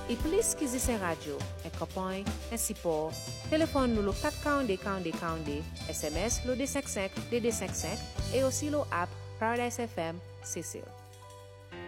E plus ki zi sen radyo, en kapan, en sipor, téléphone nous le 442 SMS le 255 DD55 et aussi le app Paradise FM Cecil.